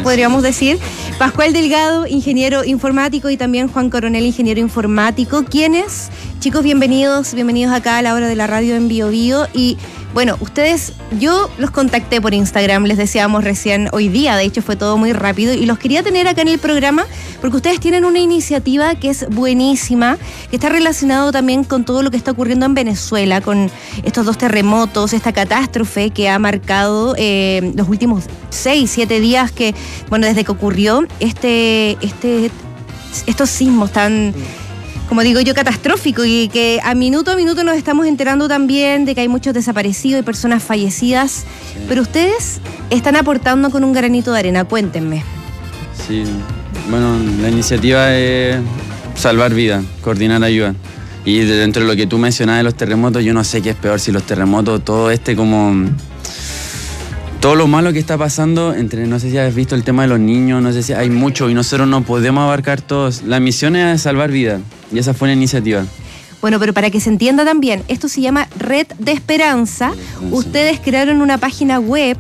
podríamos decir. Pascual Delgado, ingeniero informático, y también Juan Coronel, ingeniero informático. ¿Quiénes? Chicos, bienvenidos acá a la hora de la radio en Bio Bio. Y bueno, ustedes, yo los contacté por Instagram, les decíamos recién hoy día, de hecho fue todo muy rápido, y los quería tener acá en el programa porque ustedes tienen una iniciativa que es buenísima, que está relacionado también con todo lo que está ocurriendo en Venezuela, con estos 2 terremotos, esta catástrofe que ha marcado los últimos 6, 7 días que, bueno, desde que ocurrió estos sismos tan, como digo yo, catastrófico, y que a minuto nos estamos enterando también de que hay muchos desaparecidos y personas fallecidas. Sí. Pero ustedes están aportando con un granito de arena, cuéntenme. Sí, bueno, la iniciativa es salvar vidas, coordinar ayuda. Y dentro de lo que tú mencionabas de los terremotos, yo no sé qué es peor, si los terremotos, todo lo malo que está pasando, no sé si has visto el tema de los niños, no sé si hay mucho y nosotros no podemos abarcar todos. La misión es salvar vidas y esa fue la iniciativa. Bueno, pero para que se entienda también, esto se llama Red de Esperanza. Ustedes crearon una página web.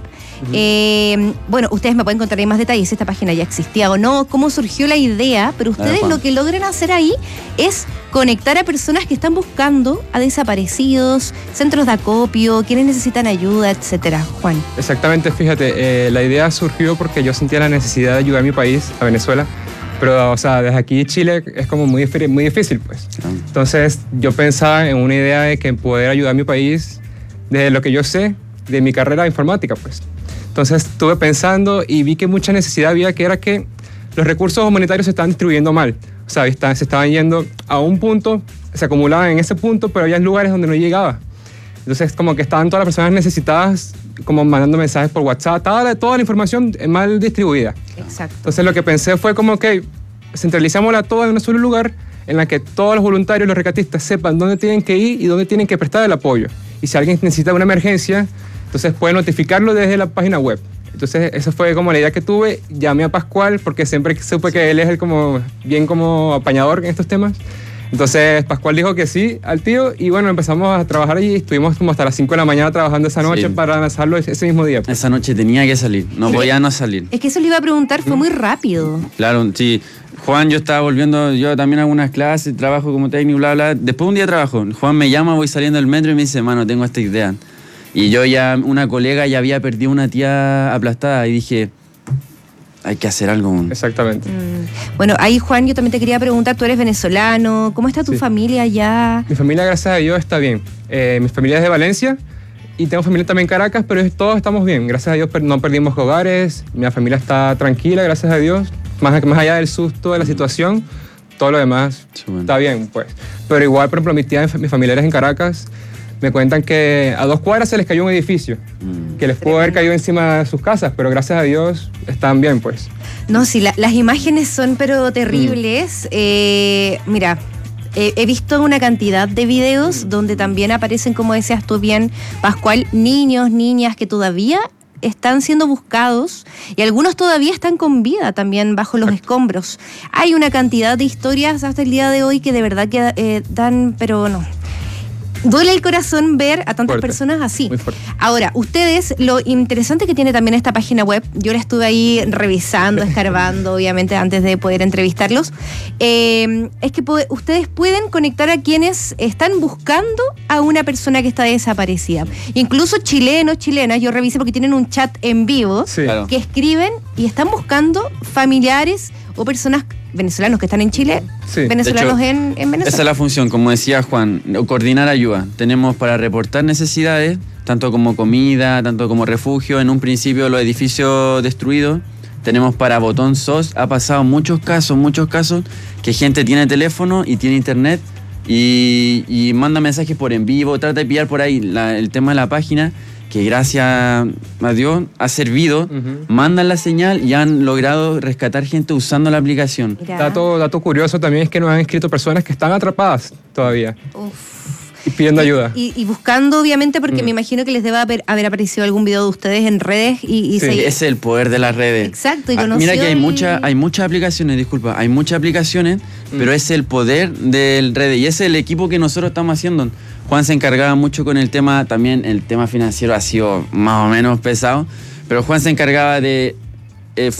Bueno, ustedes me pueden contar ahí más detalles si esta página ya existía o no, cómo surgió la idea, pero ustedes lo que logran hacer ahí es conectar a personas que están buscando a desaparecidos, centros de acopio, quienes necesitan ayuda, etcétera. Juan. Exactamente, fíjate, la idea surgió porque yo sentía la necesidad de ayudar a mi país, a Venezuela, pero, o sea, desde aquí Chile es como muy difícil, pues. Entonces, yo pensaba en una idea de que poder ayudar a mi país desde lo que yo sé de mi carrera de informática, pues. Entonces estuve pensando y vi que mucha necesidad había, que era que los recursos humanitarios se estaban distribuyendo mal. O sea, se estaban yendo a un punto, se acumulaban en ese punto, pero había lugares donde no llegaba. Entonces como que estaban todas las personas necesitadas como mandando mensajes por WhatsApp, toda la información mal distribuida. Exacto. Entonces lo que pensé fue como que centralizámosla toda en un solo lugar en la que todos los voluntarios, los rescatistas sepan dónde tienen que ir y dónde tienen que prestar el apoyo. Y si alguien necesita una emergencia, entonces puede notificarlo desde la página web. Entonces esa fue como la idea que tuve. Llamé a Pascual porque siempre supe que él es el bien apañador en estos temas. Entonces Pascual dijo que sí al tío y bueno, empezamos a trabajar allí. Estuvimos como hasta las 5 de la mañana trabajando esa noche para lanzarlo ese mismo día. Pues. Esa noche tenía que salir, no podía no salir. Es que eso le iba a preguntar, fue muy rápido. Claro, sí. Juan, yo estaba volviendo, yo también hago unas clases, trabajo como técnico, bla, bla. Después un día trabajo, Juan me llama, voy saliendo del metro y me dice, mano, tengo esta idea. Y yo una colega ya había perdido una tía aplastada y dije, hay que hacer algo. Exactamente. Bueno, ahí Juan, yo también te quería preguntar, tú eres venezolano, ¿cómo está tu familia allá? Mi familia, gracias a Dios, está bien. Mi familia es de Valencia y tengo familia también en Caracas, pero todos estamos bien. Gracias a Dios no perdimos hogares, mi familia está tranquila, gracias a Dios. Más allá del susto de la situación, todo lo demás está bien, pues. Pero igual, por ejemplo, mis familiares en Caracas me cuentan que a 2 cuadras se les cayó un edificio, que les pudo haber caído encima de sus casas, pero gracias a Dios están bien, pues. No, sí, las imágenes son pero terribles. Mira, he visto una cantidad de videos donde también aparecen, como decías tú bien, Pascual, niños, niñas que todavía están siendo buscados y algunos todavía están con vida también bajo los escombros. Hay una cantidad de historias hasta el día de hoy que de verdad que dan, pero no. Duele el corazón ver a tantas personas así. Muy fuerte. Ahora, ustedes, lo interesante que tiene también esta página web, yo la estuve ahí revisando, escarbando, obviamente, antes de poder entrevistarlos, es que ustedes pueden conectar a quienes están buscando a una persona que está desaparecida. Incluso chilenos, chilenas, yo revisé porque tienen un chat en vivo, que escriben y están buscando familiares o personas venezolanos que están en Chile, venezolanos de hecho, en Venezuela. Esa es la función, como decía Juan, coordinar ayuda. Tenemos para reportar necesidades, tanto como comida, tanto como refugio. En un principio los edificios destruidos. Tenemos para botón SOS. Ha pasado muchos casos, que gente tiene teléfono y tiene internet y manda mensajes por en vivo, trata de pillar por ahí el tema de la página, que gracias a Dios ha servido, mandan la señal y han logrado rescatar gente usando la aplicación. Dato curioso también es que nos han escrito personas que están atrapadas todavía. Y pidiendo ayuda. Y buscando, obviamente, porque me imagino que les debe haber aparecido algún video de ustedes en redes. Ese es el poder de las redes. Exacto. Y mira que hay muchas aplicaciones, pero es el poder del redes. Y ese es el equipo que nosotros estamos haciendo. Juan se encargaba mucho con el tema, también el tema financiero ha sido más o menos pesado, pero Juan se encargaba de